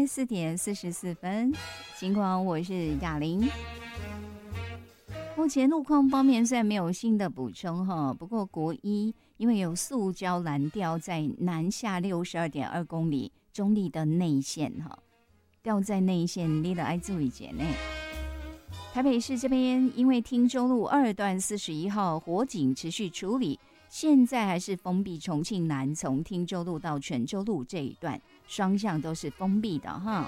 在4:44，情况我是雅玲。目前路况方面虽然没有新的补充哈，不过国一因为有塑胶拦吊在南下62.2公里中立的内线哈，吊在内线你得爱注意点呢。台北市这边因为汀州路2段41号火警持续处理，现在还是封闭重庆南从汀州路到泉州路这一段，双向都是封闭的哈。